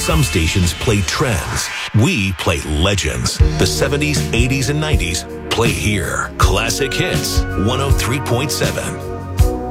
Some stations play trends. We play legends. The 70s, 80s, and 90s play here. Classic Hits 103.7.